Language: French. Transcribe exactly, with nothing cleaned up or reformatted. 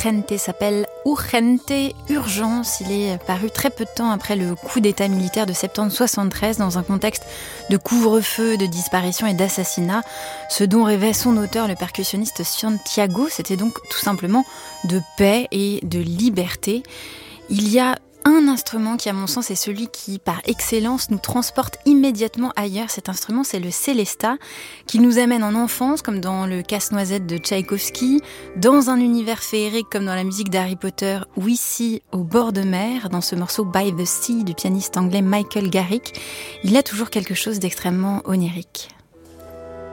Urgente s'appelle Urgente, Urgence. Il est paru très peu de temps après le coup d'état militaire de septembre soixante-treize dans un contexte de couvre-feu, de disparition et d'assassinat. Ce dont rêvait son auteur, le percussionniste Santiago, c'était donc tout simplement de paix et de liberté. Il y a un instrument qui, à mon sens, est celui qui, par excellence, nous transporte immédiatement ailleurs. Cet instrument, c'est le Sélesta, qui nous amène en enfance, comme dans le Casse-Noisette de Tchaïkovski, dans un univers féerique, comme dans la musique d'Harry Potter, ou ici, au bord de mer, dans ce morceau By the Sea du pianiste anglais Michael Garrick. Il a toujours quelque chose d'extrêmement onirique.